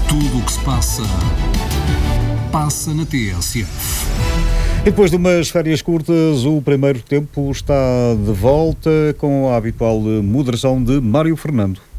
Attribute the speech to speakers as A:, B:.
A: Tudo o que se passa, passa na TSF.
B: E depois de umas férias curtas, o primeiro tempo está de volta com a habitual moderação de Mário Fernando.